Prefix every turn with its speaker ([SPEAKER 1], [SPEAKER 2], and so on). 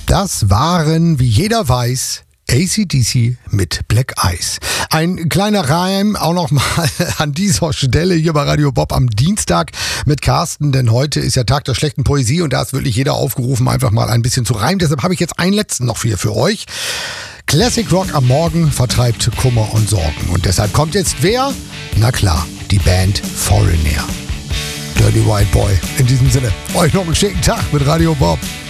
[SPEAKER 1] Das waren, wie jeder weiß, AC/DC mit Black Eyes. Ein kleiner Reim auch noch mal an dieser Stelle hier bei Radio Bob am Dienstag mit Carsten, denn heute ist ja Tag der schlechten Poesie und da ist wirklich jeder aufgerufen, einfach mal ein bisschen zu reimen. Deshalb habe ich jetzt einen letzten noch für euch. Classic Rock am Morgen vertreibt Kummer und Sorgen. Und deshalb kommt jetzt wer? Na klar, die Band Foreigner. Dirty White Boy. In diesem Sinne, euch noch einen schicken Tag mit Radio Bob.